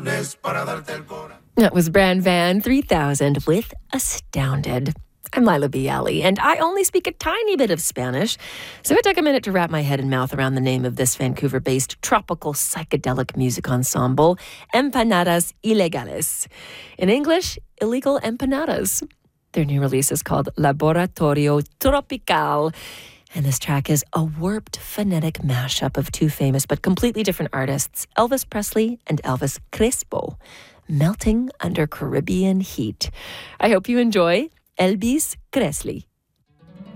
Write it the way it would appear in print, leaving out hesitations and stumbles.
That was Bran Van 3000 with Astounded. I'm Lila B. Alley, and I only speak a tiny bit of Spanish, so it took a minute to wrap my head and mouth around the name of this Vancouver-based tropical psychedelic music ensemble, Empanadas Ilegales. In English, Illegal Empanadas. Their new release is called Laboratorio Tropical, and this track is a warped phonetic mashup of two famous but completely different artists, Elvis Presley and Elvis Crespo, melting under Caribbean heat. I hope you enjoy Elvis Presley.